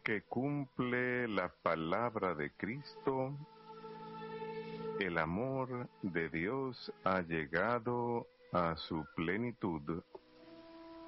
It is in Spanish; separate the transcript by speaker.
Speaker 1: que cumple la palabra de Cristo, el amor de Dios ha llegado a su plenitud.